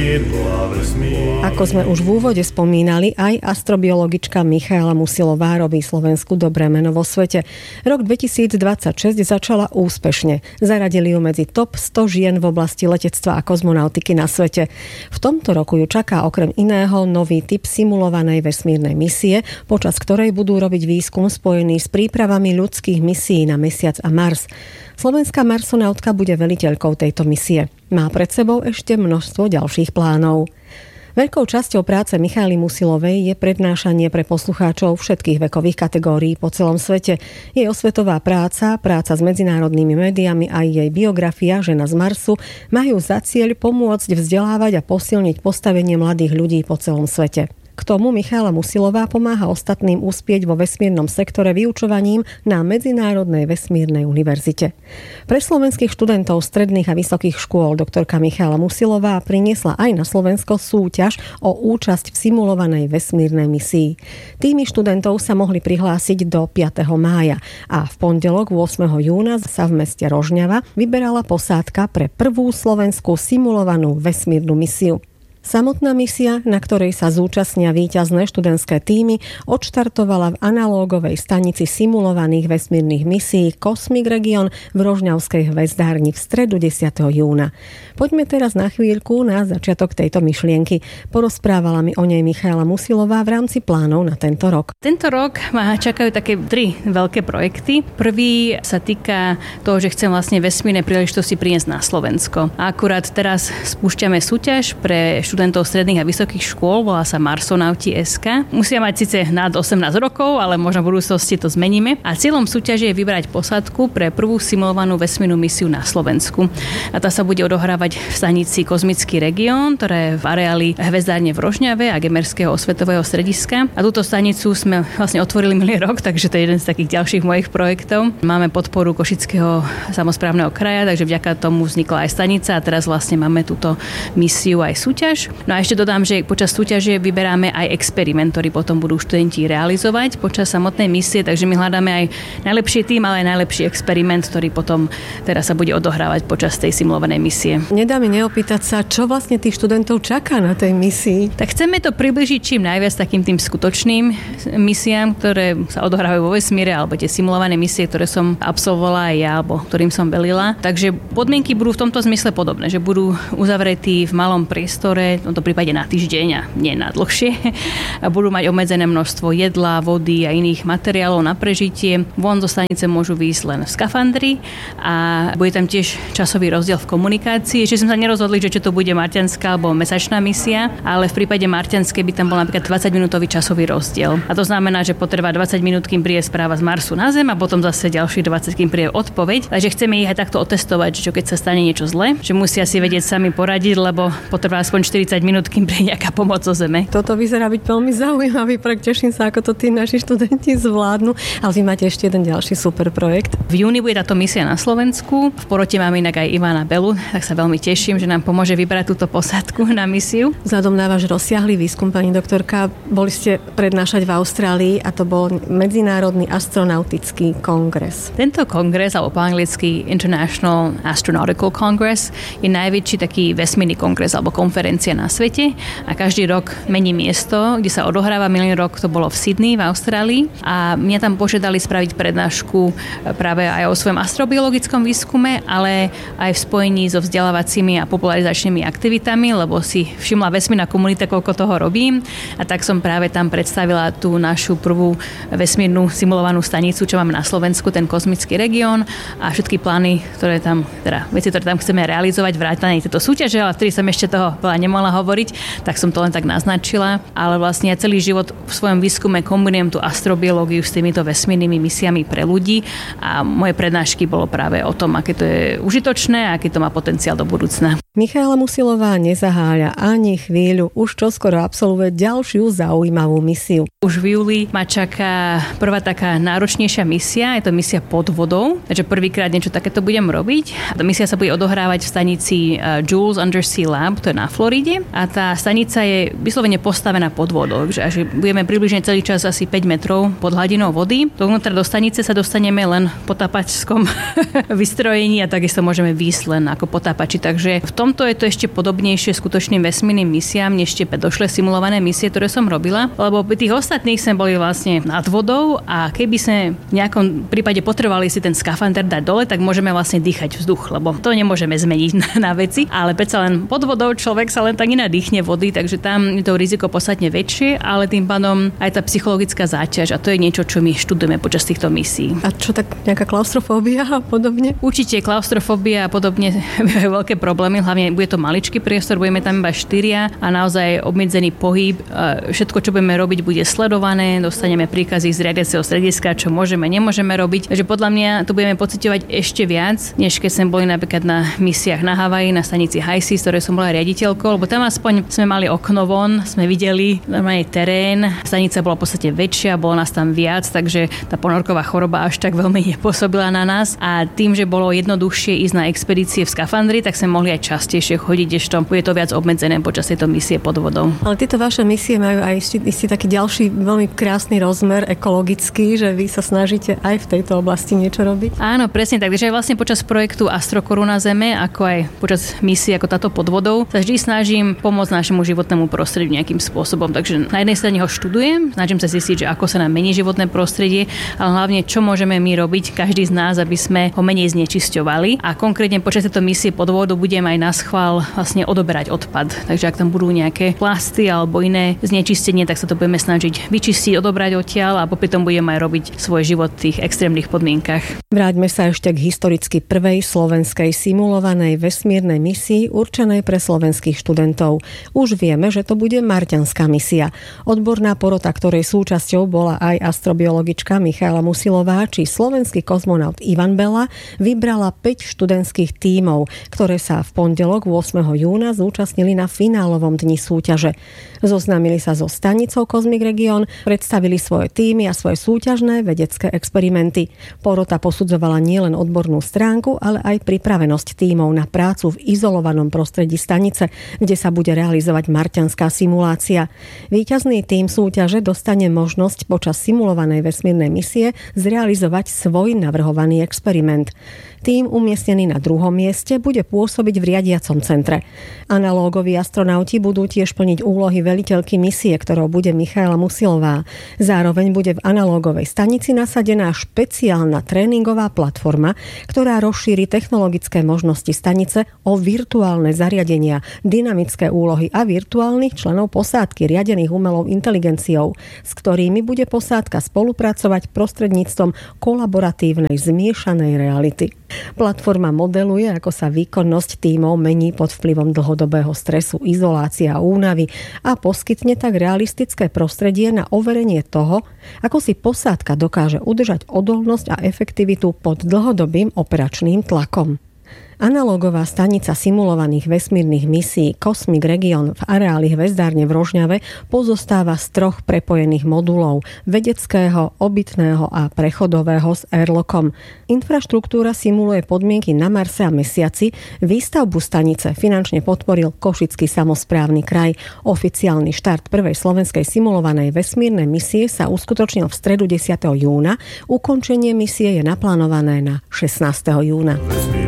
Ako sme už v úvode spomínali, aj astrobiologička Michaela Musilová robí Slovensku dobré meno vo svete. Rok 2026 začala úspešne. Zaradili ju medzi top 100 žien v oblasti letectva a kozmonautiky na svete. V tomto roku ju čaká okrem iného nový typ simulovanej vesmírnej misie, počas ktorej budú robiť výskum spojený s prípravami ľudských misií na Mesiac a Mars. Slovenská marsonautka bude veliteľkou tejto misie. Má pred sebou ešte množstvo ďalších plánov. Veľkou časťou práce Michaely Musilovej je prednášanie pre poslucháčov všetkých vekových kategórií po celom svete. Jej osvetová práca s medzinárodnými médiami a jej biografia Žena z Marsu majú za cieľ pomôcť vzdelávať a posilniť postavenie mladých ľudí po celom svete. K tomu Michaela Musilová pomáha ostatným uspieť vo vesmírnom sektore vyučovaním na Medzinárodnej vesmírnej univerzite. Pre slovenských študentov stredných a vysokých škôl doktorka Michaela Musilová priniesla aj na Slovensko súťaž o účasť v simulovanej vesmírnej misii. Tými študentov sa mohli prihlásiť do 5. mája a v pondelok 8. júna sa v meste Rožňava vyberala posádka pre prvú slovenskú simulovanú vesmírnu misiu. Samotná misia, na ktorej sa zúčastnia víťazné študentské tímy, odštartovala v analógovej stanici simulovaných vesmírnych misií Cosmic Region v Rožňavskej hvezdárni v stredu 10. júna. Poďme teraz na chvíľku na začiatok tejto myšlienky. Porozprávala mi o nej Michaela Musilová v rámci plánov na tento rok. Tento rok ma čakajú také 3 veľké projekty. Prvý sa týka toho, že chcem vlastne vesmírne príležitosti priniesť na Slovensko. A akurát teraz spúšťame súťaž pre študentov stredných a vysokých škôl, volá sa Marsonauti.sk. Musia mať síce nad 18 rokov, ale možno v budúcnosti to zmeníme. A cieľom súťaže je vybrať posádku pre prvú simulovanú vesmírnu misiu na Slovensku. A tá sa bude odohrávať v stanici Kozmický región, ktorá je v areáli hvezdárne v Rožňave a Gemerského osvetového strediska. A túto stanicu sme vlastne otvorili minulý rok, takže to je jeden z takých ďalších mojich projektov. Máme podporu Košického samosprávneho kraja, takže vďaka tomu vznikla aj stanica a teraz vlastne máme túto misiu aj súťaž. No a ešte dodám, že počas súťaže vyberáme aj experiment, ktorý potom budú študenti realizovať počas samotnej misie, takže my hľadáme aj najlepší tým, ale aj najlepší experiment, ktorý potom teraz sa bude odohrávať počas tej simulovanej misie. Nedá mi neopýtať sa, čo vlastne tých študentov čaká na tej misii. Tak chceme to približiť čím najviac takým tým skutočným misiám, ktoré sa odohrávajú vo vesmíre, alebo tie simulované misie, ktoré som absolvovala aj ja, alebo ktorým som velila. Takže podmienky budú v tomto zmysle podobné, že budú uzavretí v malom priestore, v tomto prípade na týždeň a nie na dlhšie. A budú mať obmedzené množstvo jedla, vody a iných materiálov na prežitie. Von zo stanice môžu výjsť len v skafandri a bude tam tiež časový rozdiel v komunikácii. Ešte sme sa nerozhodli, že či to bude marťanská alebo mesačná misia, ale v prípade marťanskej by tam bol napríklad 20-minútový časový rozdiel. A to znamená, že potrvá 20 minút, kým príde správa z Marsu na Zem a potom zase ďalších 20, kým príde odpoveď. Takže chceme ich aj takto otestovať, že čo keď sa stane niečo zle, že musia si vedieť sami poradiť, lebo potrvá aspoň 40 minút, kým príde nejaká pomoc zo Zeme. Toto vyzerá byť veľmi zaujímavý projekt. Teším sa, ako to tí naši študenti zvládnu. Ale vy máte ešte jeden ďalší super projekt. V júni bude táto misia na Slovensku. V porote máme inak aj Ivana Belu, tak sa veľmi teším, že nám pomôže vybrať túto posádku na misiu. Vzhľadom na váš rozsiahly výskum, pani doktorka, boli ste prednášať v Austrálii a to bol Medzinárodný astronautický kongres. Tento kongres, alebo po anglicky International Astronautical Congress, je najväčší taký vesmírny kongres alebo konferencia na svete a každý rok mení miesto, kde sa odohráva. Minulý rok to bolo v Sydney v Austrálii a mňa tam požiadali spraviť prednášku práve aj o svojom astrobiologickom výskume, ale aj v spojení so vzdelávacími a popularizačnými aktivitami, lebo si všimla vesmírna komunita, koľko toho robím a tak som práve tam predstavila tú našu prvú vesmírnu simulovanú stanicu, čo máme na Slovensku, ten kozmický región a všetky plány, ktoré tam, teda veci, ktoré tam chceme realizovať, vrátane tejto súťaže, ale vtedy som ešte toho veľa nemohla hovoriť, tak som to len tak naznačila, ale vlastne ja celý život v svojom výskume kombinujem tú astrobiológiu s týmito vesmírnymi misiami pre ľudí a moje prednášky bolo práve o tom, aké to je užitočné a aký to má potenciál do budúcna. Michaela Musilová nezaháľa ani chvíľu, už čoskoro absolvuje ďalšiu zaujímavú misiu. Už v júli ma čaká prvá taká náročnejšia misia, je to misia pod vodou, takže prvýkrát niečo takéto budem robiť. Tá misia sa bude odohrávať v stanici Jules Undersea Lab, to je na Floride a tá stanica je vyslovene postavená pod vodou, takže budeme približne celý čas asi 5 metrov pod hladinou vody. Dovnútra do stanice sa dostaneme len v potápačskom vystrojení a takisto môžeme výjsť len ako potápači, takže v tomto je to ešte podobnejšie skutočným vesmírnym misiám, než tie predošlé simulované misie, ktoré som robila, lebo pri tých ostatných sme boli vlastne nad vodou a keby sme v nejakom prípade potrebovali si ten skafander dať dole, tak môžeme vlastne dýchať vzduch, lebo to nemôžeme zmeniť na veci, ale predsa len pod vodou človek sa len tak nenadýchne vody, takže tam je to riziko podstatne väčšie, ale tým pádom aj tá psychologická záťaž a to je niečo, čo my študujeme počas týchto misií. A čo tak nejaká klaustrofóbia a podobne? Určite klaustrofóbia a podobne majú veľké problémy, hlavne bude to maličký priestor, budeme tam iba 4 a naozaj obmedzený pohyb. Všetko, čo budeme robiť, bude sledované, dostaneme príkazy z riadiaceho strediska, čo môžeme, nemôžeme robiť. Takže podľa mňa to budeme pociťovať ešte viac, než keď sme boli napríklad na misiách na Havaji, na stanici HiSeas, ktoré som bola riaditeľkou, lebo tam aspoň sme mali okno von, sme videli normálny terén, stanica bola v podstate väčšia, bolo nás tam viac, takže tá ponorková choroba až tak veľmi nepôsobila na nás a tým, že bolo jednoduchšie ísť na expedície v skafandri, tak sme mohli aj častejšie chodiť, ešte bude to viac obmedzené počas tejto misie pod vodou. Ale tieto vaše misie majú aj istý taký ďalší veľmi krásny rozmer ekologický, že vy sa snažíte aj v tejto oblasti niečo robiť? Áno, presne tak. Takže vlastne počas projektu Astrokoruna Zeme, ako aj počas misie ako táto pod vodou, sa vždy snažím pomôcť našemu životnému prostrediu nejakým spôsobom. Takže na jednej strane ho študujem, snažím sa zistiť, že ako sa nám mení životné prostredie, ale hlavne čo môžeme my robiť, každý z nás, aby sme ho menej znečisťovali. A konkrétne počas tejto misie pod vodou budem aj na schvál vlastne odoberať odpad. Takže ak tam budú nejaké plasty alebo iné znečistenie, tak sa to budeme snažiť vyčistiť, odobrať odtiaľ a popri tom budeme aj robiť svoj život v tých extrémnych podmienkach. Vráťme sa ešte k historicky prvej slovenskej simulovanej vesmírnej misii určenej pre slovenských študentov. Už vieme, že to bude marťanská misia. Odborná porota, ktorej súčasťou bola aj astrobiologička Michaela Musilová či slovenský kozmonaut Ivan Bela, vybrala 5 študentských tímov, ktoré sa v pondelok 8. júna zúčastnili na finálovom dni súťaže. Zoznámili sa so stanicou Cosmic Region, predstavili svoje tímy a svoje súťažné vedecké experimenty. Porota posudzovala nielen odbornú stránku, ale aj pripravenosť tímov na prácu v izolovanom prostredí stanice, kde sa bude realizovať marťanská simulácia. Víťazný tím súťaže dostane možnosť počas simulovanej vesmírnej misie zrealizovať svoj navrhovaný experiment. Tím umiestnený na druhom mieste bude pôsobiť v riadiacom centre. Analógoví astronauti budú tiež plniť úlohy veliteľky misie, ktorou bude Michaela Musilová. Zároveň bude v analógovej stanici nasadená špeciálna tréningová platforma, ktorá rozšíri technologické možnosti stanice o virtuálne zariadenia, dynamické úlohy a virtuálnych členov posádky riadených umelou inteligenciou, s ktorými bude posádka spolupracovať prostredníctvom kolaboratívnej zmiešanej reality. Platforma modeluje, ako sa výkonnosť tímov mení pod vplyvom dlhodobého stresu, izolácie a únavy a poskytne tak realistické prostredie na overenie toho, ako si posádka dokáže udržať odolnosť a efektivitu pod dlhodobým operačným tlakom. Analógová stanica simulovaných vesmírnych misií Cosmic Region v areáli hvezdárne v Rožňave pozostáva z 3 prepojených modulov vedeckého, obytného a prechodového s airlockom. Infraštruktúra simuluje podmienky na Marse a Mesiaci. Výstavbu stanice finančne podporil Košický samosprávny kraj. Oficiálny štart prvej slovenskej simulovanej vesmírnej misie sa uskutočnil v stredu 10. júna. Ukončenie misie je naplánované na 16. júna.